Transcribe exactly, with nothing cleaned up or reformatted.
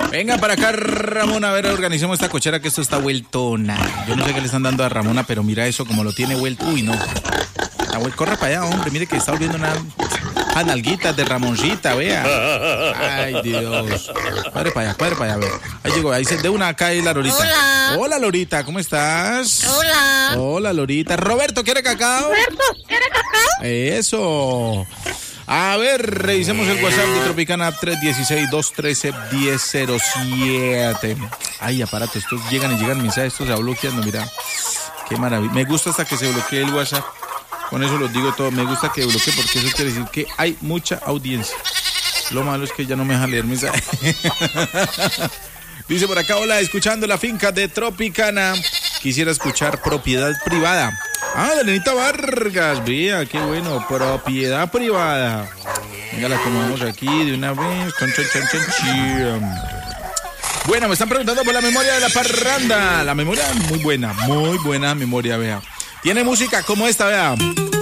Venga para acá, Ramón, a ver, organicemos esta cochera que esto está vueltona. Yo no sé qué le están dando a Ramona, pero mira eso como lo tiene vuelto. Uy, no. Corre para allá, hombre, mire que está volviendo una... a nalguitas de Ramoncita, vea. Ay, Dios. Cuadre para allá, cuadre para allá, vea. Ahí llegó, ahí se de una acá y la Lorita. Hola. Hola, Lorita, ¿cómo estás? Hola. Hola, Lorita. Roberto, ¿quiere cacao? Roberto, ¿quiere cacao? Eso. A ver, revisemos el WhatsApp de Tropicana tres uno seis, dos uno tres, uno cero cero siete. Ay, aparato, estos llegan y llegan mensajes, esto se va bloqueando, mira. Qué maravilla. Me gusta hasta que se bloquee el WhatsApp. Con eso los digo todo. Me gusta que bloquee porque eso quiere decir que hay mucha audiencia. Lo malo es que ya no me deja leer mensajes. Dice por acá, hola, escuchando la finca de Tropicana. Quisiera escuchar propiedad privada. Ah, de Lenita Vargas, vea, qué bueno, propiedad privada. Venga, la acomodamos aquí de una vez. Chon, chon, chon, chon, chon. Bueno, me están preguntando por la memoria de la parranda. La memoria muy buena, muy buena memoria, vea. Tiene música como esta, vea.